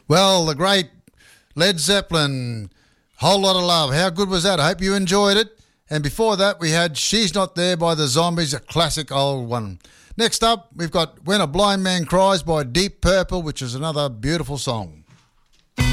Well, the great Led Zeppelin, Whole Lot of Love. How good was that? I hope you enjoyed it. And before that, we had She's Not There by the Zombies, a classic old one. Next up, we've got When a Blind Man Cries by Deep Purple, which is another beautiful song.